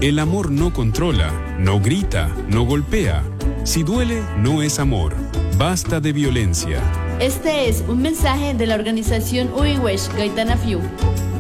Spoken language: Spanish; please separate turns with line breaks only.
El amor no controla, no grita, no golpea. Si duele, no es amor. Basta de violencia.
Este es un mensaje de la organización Uiwesh Gaitana Fiu.